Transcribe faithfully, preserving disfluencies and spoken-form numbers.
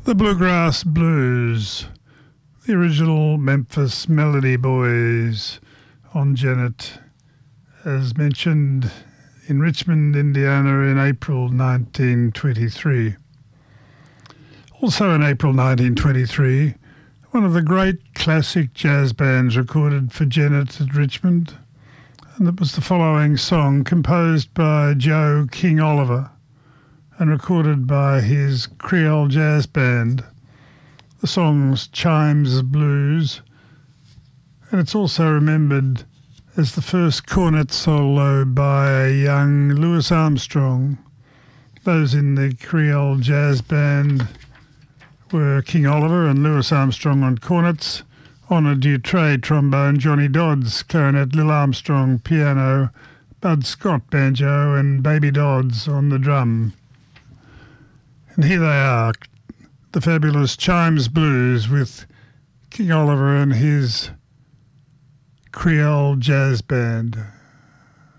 The Bluegrass Blues, the original Memphis Melody Boys on Janet, as mentioned in Richmond, Indiana in April nineteen twenty-three. Also in April nineteen twenty-three, one of the great classic jazz bands recorded for Janet at Richmond, and that was the following song composed by Joe King Oliver and recorded by his Creole Jazz Band. The song's Chimes Blues, and it's also remembered as the first cornet solo by a young Louis Armstrong. Those in the Creole Jazz Band were King Oliver and Louis Armstrong on cornets, Honor Dutray trombone, Johnny Dodds clarinet, Lil Armstrong piano, Bud Scott banjo, and Baby Dodds on the drum. And here they are, the fabulous Chimes Blues with King Oliver and his Creole Jazz Band.